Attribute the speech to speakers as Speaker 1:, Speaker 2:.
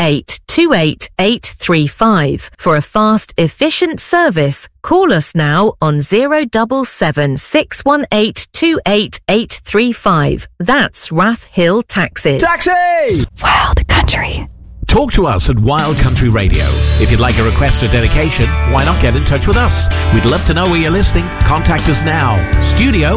Speaker 1: 288 For a fast, efficient service, call us now on 077 618 28835. That's Rath Hill Taxis.
Speaker 2: Taxi!
Speaker 3: Wild Country.
Speaker 2: Talk to us at Wild Country Radio. If you'd like a request or dedication, why not get in touch with us? We'd love to know where you're listening. Contact us now. Studio